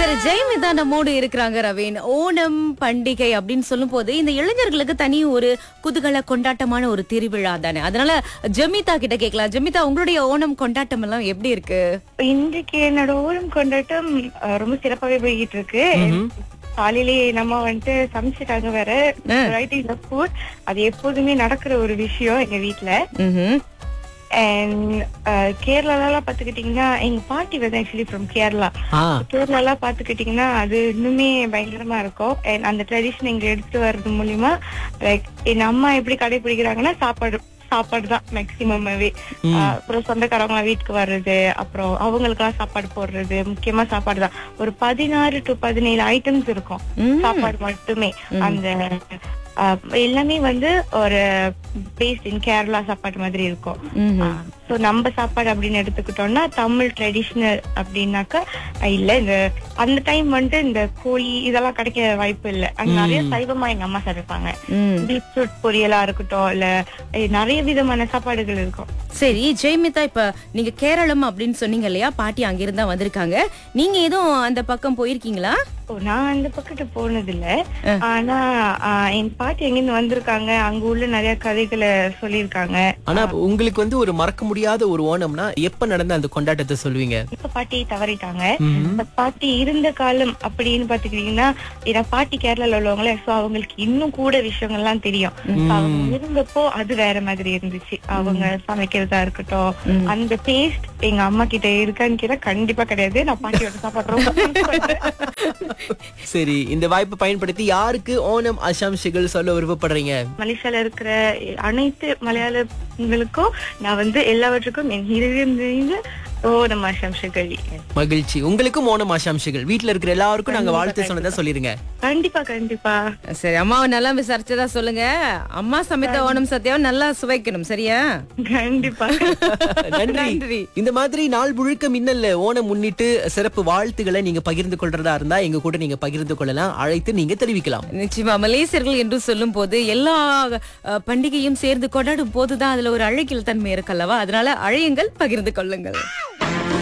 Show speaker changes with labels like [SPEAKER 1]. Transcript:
[SPEAKER 1] சரி, ஜெயமிதா நம்மோடு இருக்கிறாங்க. ரவீன், ஓணம் பண்டிகை அப்படின்னு சொல்லும் போது இந்த இளைஞர்களுக்கு தனி ஒரு குதூகல கொண்டாட்டமான ஒரு திருவிழா தானே. அதனால ஜெமிதா கிட்ட கேட்கலாம். ஜெமிதா, உங்களுடைய ஓணம் கொண்டாட்டம் எல்லாம் எப்படி இருக்கு?
[SPEAKER 2] இன்றைக்கு என்னோட ஓணம் கொண்டாட்டம் ரொம்ப சிறப்பாவே போய்கிட்டு இருக்கு. காலையிலேயே நம்ம வந்துட்டு சமைச்சிட்டாங்க வேற. ரைட்டிங் த ஃபுட் அது எப்போதுமே நடக்கிற ஒரு விஷயம் எங்க வீட்டுல. அண்ட் கேரளாலாம் பாத்துக்கிட்டீங்கன்னா, எங்க பாட்டி வந்து ஆக்சுவலி ஃப்ரம் கேரளா. கேரளாலாம் பாத்துக்கிட்டீங்கன்னா அது இன்னுமே பயங்கரமா இருக்கும். அண்ட் அந்த ட்ரெடிஷன் இங்க எடுத்து வர்றது மூலியமா லைக் என் அம்மா எப்படி கடைபிடிக்கிறாங்கன்னா சாப்பாடு தான் மேக்சிமமாவே. அப்புறம் சொந்தக்காரங்க வீட்டுக்கு வர்றது, அப்புறம் அவங்களுக்கெல்லாம் சாப்பாடு போடுறது, முக்கியமா சாப்பாடு தான். ஒரு 16 to 17 ஐட்டம்ஸ் இருக்கும் சாப்பாடு மட்டுமே. அந்த எல்லாமே வந்து ஒரு பேஸ்ட் இன் கேரளா சாப்பாடு மாதிரி இருக்கும். சோ நம்ம சாப்பாடு அப்படின்னு எடுத்துக்கிட்டோம்னா தமிழ் ட்ரெடிஷனல் அப்படின்னாக்கா இல்ல. இந்த அந்த டைம் வந்துட்டு இந்த கோழி இதெல்லாம் கிடைக்க வாய்ப்பு இல்ல. அங்க நிறைய சைவமா எங்க அம்மா சமைப்பாங்க. பீட்ரூட் பொரியலா இருக்கட்டும், இல்ல நிறைய விதமான சாப்பாடுகள் இருக்கும்.
[SPEAKER 1] சரி ஜெயமிதா, இப்ப நீங்க கேரளம் அப்படின்னு சொன்னீங்க இல்லையா, பாட்டி அங்கிருந்தா வந்திருக்காங்க. நீங்க எதுவும் அந்த பக்கம் போயிருக்கீங்களா?
[SPEAKER 2] நான் அந்த பக்கத்து போனது இல்ல. ஆனா என் பாட்டி எங்கிருந்து வந்திருக்காங்க, அங்க உள்ள நிறைய கதைகளை சொல்லிருக்காங்க.
[SPEAKER 3] ஆனா உங்களுக்கு வந்து ஒரு மறக்க முடியாத ஒரு ஓணம்னா எப்ப நடந்த அந்த கொண்டாட்டத்தை சொல்லுவீங்க?
[SPEAKER 2] இப்ப பாட்டி தவறிட்டாங்க. பாட்டி இருந்த காலம் அப்படின்னு பாத்துக்கிட்டீங்கன்னா, ஏன்னா பாட்டி கேரளால உள்ளவங்களே, சோ அவங்களுக்கு இன்னும் கூட விஷயங்கள்லாம் தெரியும். அவங்க இருந்தப்போ அது வேற மாதிரி இருந்துச்சு. அவங்க சமைக்கிறதா இருக்கட்டும், அந்த டேஸ்ட் எங்க அம்மா கிட்ட இருக்கான்னு கேட்டா கண்டிப்பா கிடையாது. நான் பாட்டியோட சாப்பாடு.
[SPEAKER 3] சரி, இந்த வாய்ப்பை பயன்படுத்தி யாருக்கு ஓணம் ஆசாம்சிகள் சொல்ல விருப்பப்படுறீங்க?
[SPEAKER 2] மலேசியால இருக்கிற அனைத்து மலையாளங்களுக்கும் நான் வந்து எல்லாவற்றுக்கும் என் இதயம் நிறைந்த ஓணம் ஆசாம்சிகள்.
[SPEAKER 3] மகிழ்ச்சி. உங்களுக்கும் ஓணம் ஆசாம்சிகள். வீட்டுல இருக்கிற எல்லாருக்கும் நாங்க வாழ்த்து சொன்னதா சொல்லிருங்க.
[SPEAKER 2] கண்டிப்பா கண்டிப்பா.
[SPEAKER 1] சரி, அம்மாவை நல்லா விசாரிச்சதா சொல்லுங்க. அம்மா சமைத்த ஓணம் சத்தியாவை நல்லா சுவைக்கணும், சரியா?
[SPEAKER 2] கண்டிப்பா.
[SPEAKER 3] நன்றி. இந்த மாதிரி நாள் முழுக்க மின்னல்ல ஓணம் முன்னிட்டு சிறப்பு வாழ்த்துக்களை நீங்க பகிர்ந்து கொள்றதா இருந்தா எங்க கூட நீங்க பகிர்ந்து கொள்ளலாம். அழைத்து நீங்க தெரிவிக்கலாம்.
[SPEAKER 1] நிச்சயமா, மலேசியர்கள் என்று சொல்லும் போது எல்லா பண்டிகையும் சேர்ந்து கொண்டாடும் போதுதான் அதுல ஒரு அழகியல் தன்மை இருக்கல்லவா. அதனால அழையுங்கள், பகிர்ந்து கொள்ளுங்கள்.